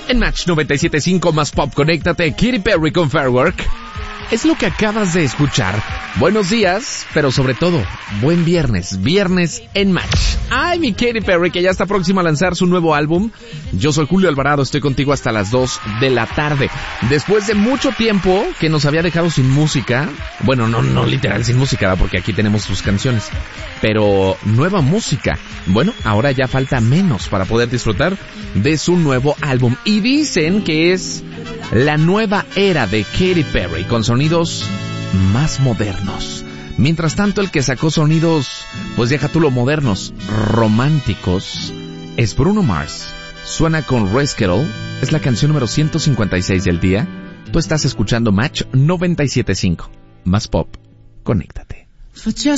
En Match 97.5 más pop, conéctate. Katy Perry con Firework. Es lo que acabas de escuchar. Buenos días, pero sobre todo, buen viernes. Viernes en Match. Ay, mi Katy Perry, que ya está próxima a lanzar su nuevo álbum. Yo soy Julio Alvarado, estoy contigo hasta las 2 de la tarde. Después de mucho tiempo que nos había dejado sin música. Bueno, no literal sin música, porque aquí tenemos sus canciones. Pero nueva música. Bueno, ahora ya falta menos para poder disfrutar de su nuevo álbum. Y dicen que es la nueva era de Katy Perry, con sonidos más modernos. Mientras tanto, el que sacó sonidos, pues deja tú lo modernos, románticos, es Bruno Mars. Suena con Rascal, es la canción número 156 del día. Tú estás escuchando Match 97.5. Más pop, conéctate.